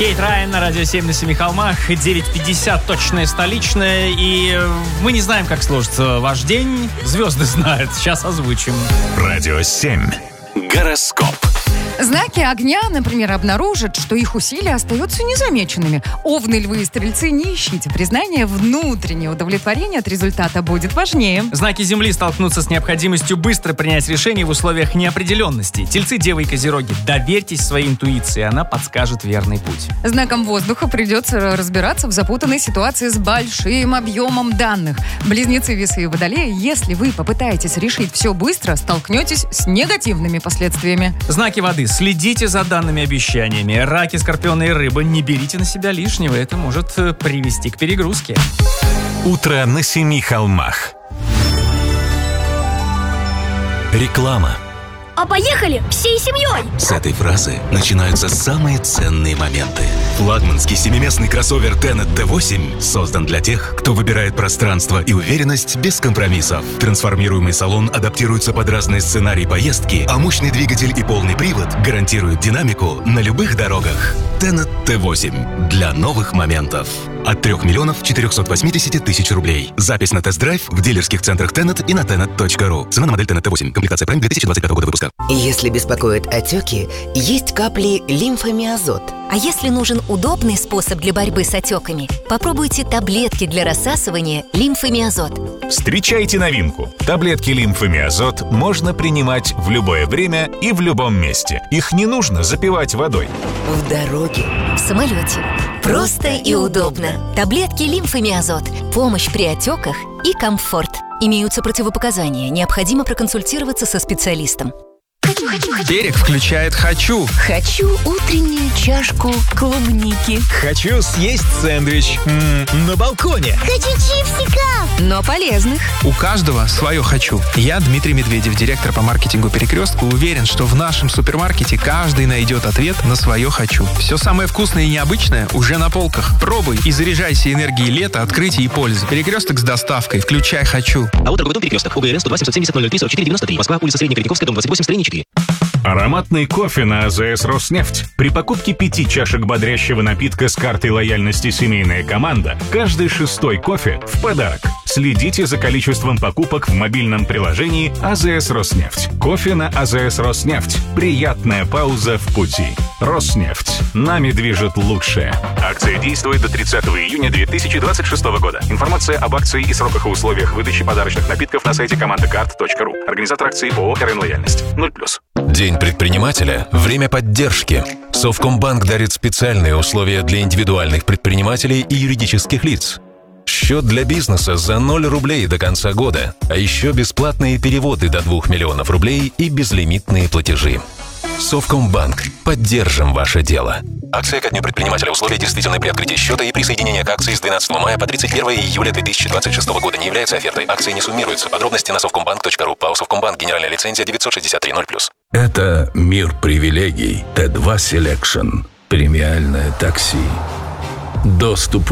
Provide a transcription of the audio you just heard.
Кейт Райан на радио 7 на семи холмах. 9:50 точное столичное. И мы не знаем, как сложится ваш день. Звезды знают. Сейчас озвучим. Радио 7. Гороскоп. Знаки огня, например, обнаружат, что их усилия остаются незамеченными. Овны, львы и стрельцы, не ищите признания. Внутреннее удовлетворение от результата будет важнее. Знаки Земли столкнутся с необходимостью быстро принять решение в условиях неопределенности. Тельцы, девы и козероги, доверьтесь своей интуиции, она подскажет верный путь. Знаком воздуха придется разбираться в запутанной ситуации с большим объемом данных. Близнецы, весы и водолеи, если вы попытаетесь решить все быстро, столкнетесь с негативными последствиями. Знаки воды. Следите за данными обещаниями. Раки, скорпионы и рыбы, не берите на себя лишнего. Это может привести к перегрузке. Утро на семи холмах. Реклама. А поехали всей семьей! С этой фразы начинаются самые ценные моменты. Флагманский семиместный кроссовер Tenet T8 создан для тех, кто выбирает пространство и уверенность без компромиссов. Трансформируемый салон адаптируется под разные сценарии поездки, а мощный двигатель и полный привод гарантируют динамику на любых дорогах. Tenet T8 для новых моментов. От 3 480 000 рублей. Запись на тест-драйв в дилерских центрах Tenet и на tenet.ru. Цена на модель Tenet T8. Комплектация Prime 2025 года выпуска. Если беспокоят отеки, есть капли лимфомиазот. А если нужен удобный способ для борьбы с отеками, попробуйте таблетки для рассасывания лимфомиазот. Встречайте новинку. Таблетки лимфомиазот можно принимать в любое время и в любом месте. Их не нужно запивать водой. В дороге. В самолете. Просто и удобно. Таблетки лимфомиазот. Помощь при отеках и комфорт. Имеются противопоказания. Необходимо проконсультироваться со специалистом. Берег включает «Хочу». Хочу утреннюю чашку клубники. Хочу съесть сэндвич на балконе. Хочу чипсика! Но полезных. У каждого свое «Хочу». Я, Дмитрий Медведев, директор по маркетингу «Перекрестка», уверен, что в нашем супермаркете каждый найдет ответ на свое «Хочу». Все самое вкусное и необычное уже на полках. Пробуй и заряжайся энергией лета, открытия и пользы. «Перекресток» с доставкой. Включай «Хочу». А вот торговый дом «Перекресток». УГРН 102 770 003 44 93. Москва, улица Средняя Калиниковская, дом 28, строение 4. Ароматный кофе на АЗС «Роснефть». При покупке 5 чашек бодрящего напитка с картой лояльности «Семейная команда» каждый 6-й кофе в подарок. Следите за количеством покупок в мобильном приложении АЗС «Роснефть». Кофе на АЗС «Роснефть». Приятная пауза в пути. «Роснефть». Нами движет лучшее. Акция действует до 30 июня 2026 года. Информация об акции и сроках и условиях выдачи подарочных напитков на сайте командакарт.ру. Организатор акции ООО «РН Лояльность». 0+. День предпринимателя – время поддержки. Совкомбанк дарит специальные условия для индивидуальных предпринимателей и юридических лиц. Счет для бизнеса за 0 рублей до конца года, а еще бесплатные переводы до 2 миллионов рублей и безлимитные платежи. Совкомбанк. Поддержим ваше дело. Акция ко дню предпринимателя. Условия действительны при открытии счета и присоединение к акции с 12 мая по 31 июля 2026 года не является офертой. Акции не суммируются. Подробности на совкомбанк.ру. ПАО «Совкомбанк». Генеральная лицензия 963 0+. Это мир привилегий. Т2 Selection. Премиальное такси. Доступ